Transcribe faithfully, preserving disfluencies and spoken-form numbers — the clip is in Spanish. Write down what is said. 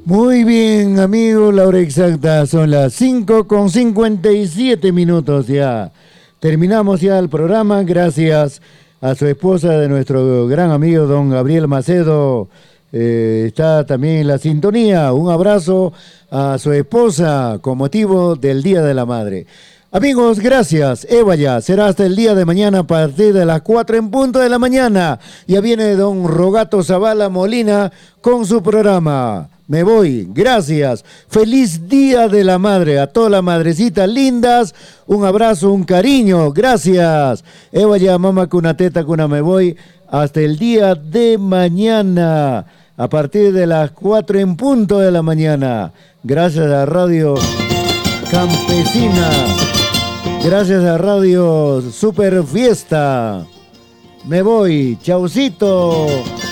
Muy bien, amigos, la hora exacta son las cinco con cincuenta y siete minutos ya. Terminamos ya el programa gracias a su esposa de nuestro gran amigo don Gabriel Macedo. Eh, está también en la sintonía. Un abrazo a su esposa con motivo del Día de la Madre. Amigos, gracias. Eva ya será hasta el día de mañana a partir de las cuatro en punto de la mañana. Ya viene don Rogato Zavala Molina con su programa. Me voy, gracias. Feliz Día de la Madre a todas las madrecitas lindas. Un abrazo, un cariño, gracias. Eva ya, mamá cuna teta cuna me voy. Hasta el día de mañana, a partir de las cuatro en punto de la mañana. Gracias a Radio Campesina. Gracias a Radio Super Fiesta. Me voy, chaucito.